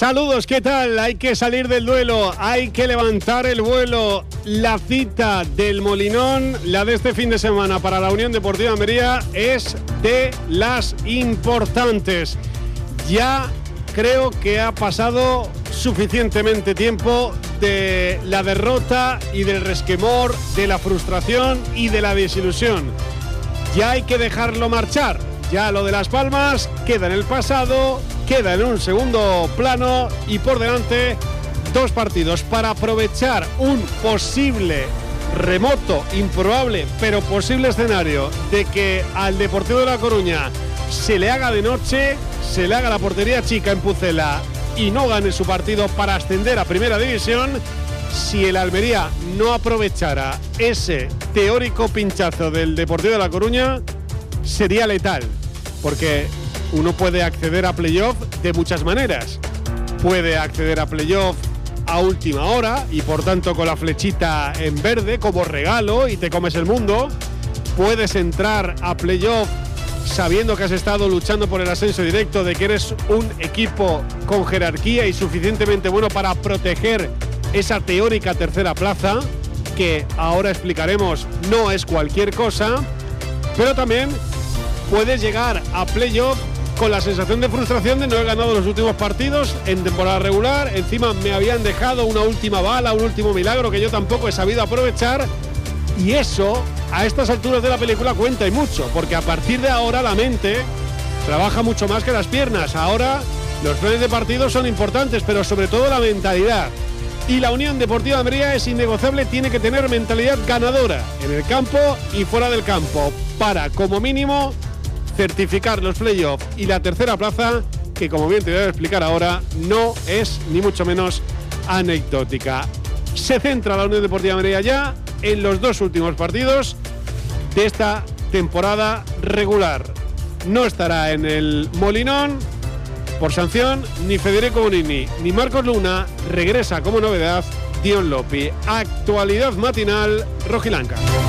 Saludos, ¿qué tal? Hay que salir del duelo, hay que levantar el vuelo. La cita del Molinón, la de este fin de semana para la Unión Deportiva Almería, es de las importantes. Ya creo que ha pasado suficientemente tiempo de la derrota y del resquemor, de la frustración y de la desilusión. Ya hay que dejarlo marchar. Ya lo de Las Palmas queda en el pasado, queda en un segundo plano y por delante 2 partidos para aprovechar un posible, remoto, improbable, pero posible escenario de que al Deportivo de La Coruña se le haga de noche, se le haga la portería chica en Pucela y no gane su partido para ascender a Primera División. Si el Almería no aprovechara ese teórico pinchazo del Deportivo de La Coruña, sería letal, porque uno puede acceder a playoff de muchas maneras. Puede acceder a playoff a última hora y por tanto con la flechita en verde como regalo y te comes el mundo. Puedes entrar a playoff sabiendo que has estado luchando por el ascenso directo, de que eres un equipo con jerarquía y suficientemente bueno para proteger esa teórica tercera plaza, que ahora explicaremos no es cualquier cosa. Pero también puedes llegar a playoff con la sensación de frustración de no haber ganado los últimos partidos en temporada regular. Encima me habían dejado una última bala, un último milagro que yo tampoco he sabido aprovechar. Y eso, a estas alturas de la película, cuenta y mucho, porque a partir de ahora la mente trabaja mucho más que las piernas. Ahora los planes de partido son importantes, pero sobre todo la mentalidad. Y la Unión Deportiva Almería es innegociable, tiene que tener mentalidad ganadora en el campo y fuera del campo para, como mínimo, certificar los playoffs y la tercera plaza, que como bien te voy a explicar ahora, no es ni mucho menos anecdótica. Se centra la Unión Deportiva Almería ya en los 2 últimos partidos de esta temporada regular. No estará en el Molinón por sanción ni Federico Bonini ni Marcos Luna. Regresa como novedad Dion Lopi. Actualidad matinal rojiblanca.